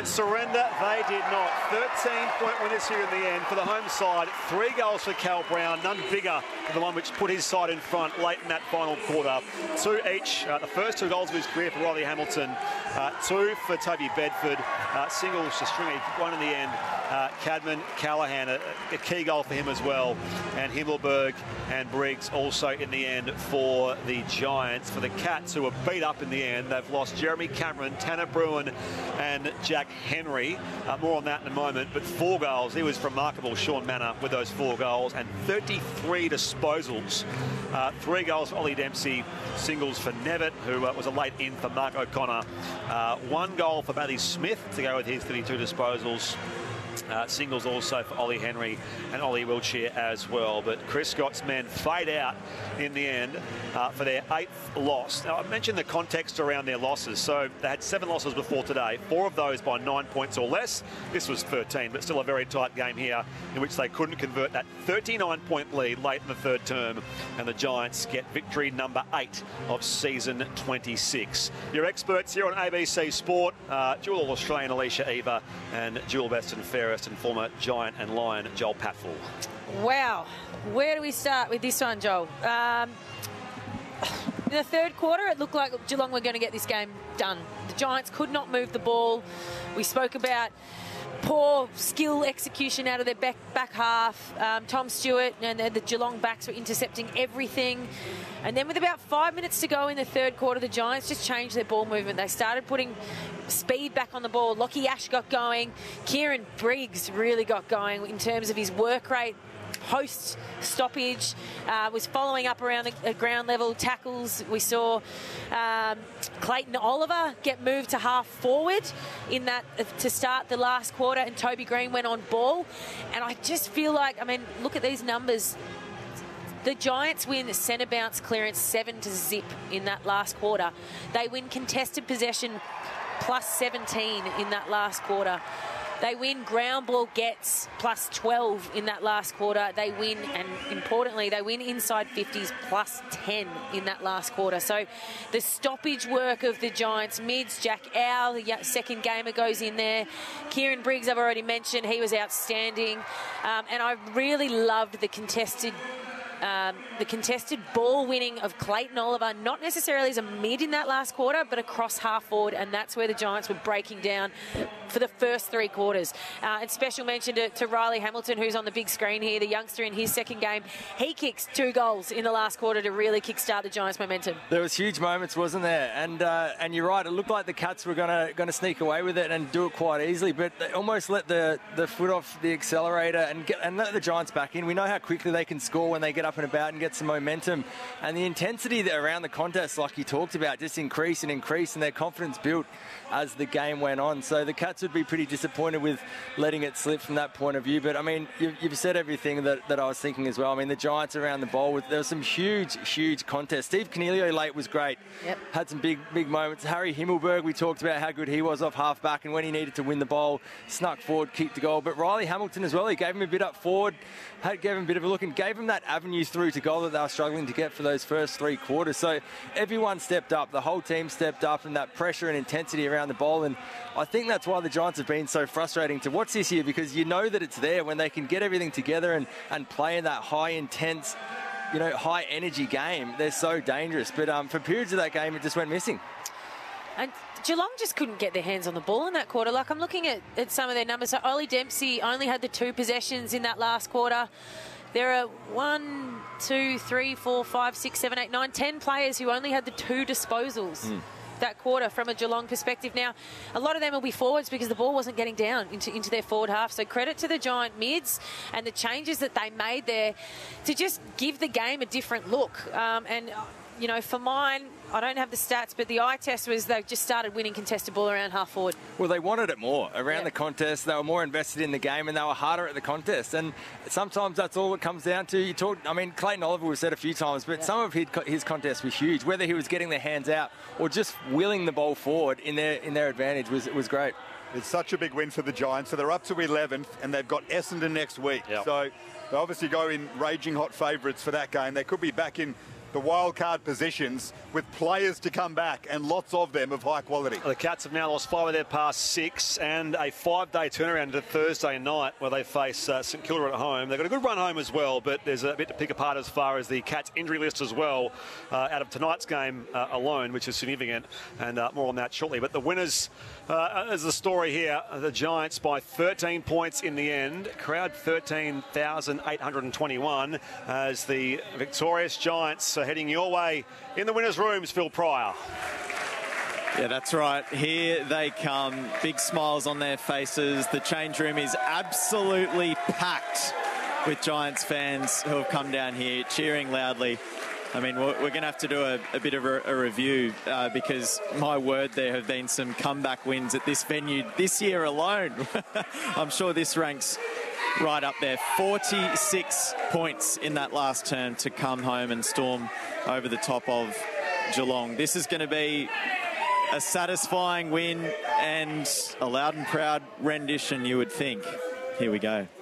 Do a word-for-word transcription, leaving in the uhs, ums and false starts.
Surrender, they did not. thirteen point winners here in the end for the home side. Three goals for Cal Brown, none bigger than the one which put his side in front late in that final quarter. Two each. Uh, the first two goals of his career for Riley Hamilton. Uh, two for Toby Bedford. Uh, singles to stringy. One in the end. Uh, Cadman, Callahan, a, a key goal for him as well. And Himmelberg and Briggs also in the end for the Giants. For the Cats, who were beat up in the end, they've lost Jeremy Cameron, Tanner Bruin and Jack Henry. Uh, more on that in a moment. But four goals. He was remarkable, Sean Manor, with those four goals. And thirty-three disposals. Uh, three goals for Ollie Dempsey. Singles for Nevitt, who uh, was a late in for Mark O'Connor. Uh, one goal for Matty Smith to go with his thirty-two disposals. Uh, singles also for Ollie Henry and Ollie Wiltshire as well. But Chris Scott's men fade out in the end uh, for their eighth loss. Now, I mentioned the context around their losses. So they had seven losses before today, four of those by nine points or less. This was thirteen, but still a very tight game here in which they couldn't convert that thirty-nine point lead late in the third term. And the Giants get victory number eight of season twenty-six. Your experts here on A B C Sport, uh, dual All-Australian Alicia Eva and dual best and fairest and former Giant and Lion Joel Patfull. Wow. Where do we start with this one, Joel? Um, in the third quarter, it looked like Geelong were going to get this game done. The Giants could not move the ball. We spoke about poor skill execution out of their back, back half. Um, Tom Stewart and the, the Geelong backs were intercepting everything. And then with about five minutes to go in the third quarter, the Giants just changed their ball movement. They started putting speed back on the ball. Lockie Ash got going. Kieran Briggs really got going in terms of his work rate. Post stoppage, uh, was following up around the uh, ground level tackles. We saw um, Clayton Oliver get moved to half forward in that uh, to start the last quarter, and Toby Green went on ball. And I just feel like, I mean, look at these numbers. The Giants win centre bounce clearance seven to zip in that last quarter. They win contested possession plus seventeen in that last quarter. They win ground ball gets plus twelve in that last quarter. They win, and importantly, they win inside fifties plus ten in that last quarter. So the stoppage work of the Giants, mids, Jack Owl, the second gamer goes in there. Kieran Briggs, I've already mentioned, he was outstanding. Um, and I really loved the contested Um, the contested ball winning of Clayton Oliver, not necessarily as a mid in that last quarter, but across half forward, and that's where the Giants were breaking down for the first three quarters. Uh, and special mention to, to Riley Hamilton, who's on the big screen here, the youngster in his second game. He kicks two goals in the last quarter to really kickstart the Giants' momentum. There was huge moments, wasn't there? And uh, and you're right, it looked like the Cats were going to going to sneak away with it and do it quite easily, but they almost let the, the foot off the accelerator and get, and let the Giants back in. We know how quickly they can score when they get up and about and get some momentum, and the intensity that around the contest, like you talked about, just increased and increased, and their confidence built as the game went on. So the Cats would be pretty disappointed with letting it slip from that point of view. But I mean, you've, you've said everything that, that I was thinking as well. I mean, the Giants around the ball, with, there was some huge, huge contests. Steve Cornelio late was great. Yep. Had some big, big moments. Harry Himmelberg, we talked about how good he was off half back, and when he needed to win the ball, snuck forward, kicked the goal. But Riley Hamilton as well, he gave him a bit up forward, had, gave him a bit of a look and gave him that avenue through to goal that they were struggling to get for those first three quarters. So everyone stepped up, the whole team stepped up, and that pressure and intensity around the ball. And I think that's why the Giants have been so frustrating to watch this year, because you know that it's there when they can get everything together and, and play in that high intense, you know, high energy game. They're so dangerous. But um, for periods of that game, it just went missing. And Geelong just couldn't get their hands on the ball in that quarter. Like, I'm looking at, at some of their numbers. So Ollie Dempsey only had the two possessions in that last quarter. There are one, two, three, four, five, six, seven, eight, nine, ten players who only had the two disposals mm. that quarter from a Geelong perspective. Now, a lot of them will be forwards because the ball wasn't getting down into, into their forward half. So credit to the Giant mids and the changes that they made there to just give the game a different look. Um, and, you know, for mine, I don't have the stats, but the eye test was they just started winning contested ball around half forward. Well, they wanted it more around yeah. the contest. They were more invested in the game, and they were harder at the contest. And sometimes that's all it comes down to. You talk, I mean, Clayton Oliver was said a few times, but yeah. some of his, his contests were huge. Whether he was getting their hands out or just willing the ball forward in their in their advantage was was great. It's such a big win for the Giants. So they're up to eleventh, and they've got Essendon next week. Yep. So they obviously go in raging hot favourites for that game. They could be back in the wild card positions with players to come back and lots of them of high quality. The Cats have now lost five of their past six and a five-day turnaround to Thursday night where they face uh, St Kilda at home. They've got a good run home as well, but there's a bit to pick apart as far as the Cats injury list as well uh, out of tonight's game uh, alone, which is significant, and uh, more on that shortly. But the winners, uh, as the story here, the Giants by thirteen points in the end. Crowd thirteen thousand eight hundred twenty-one as the victorious Giants are heading your way in the winners' rooms, Phil Pryor. Yeah, that's right. Here they come. Big smiles on their faces. The change room is absolutely packed with Giants fans who have come down here cheering loudly. I mean, we're, we're going to have to do a, a bit of a, a review uh, because, my word, there have been some comeback wins at this venue this year alone. I'm sure this ranks right up there. forty-six points in that last term to come home and storm over the top of Geelong. This is going to be a satisfying win and a loud and proud rendition, you would think. Here we go.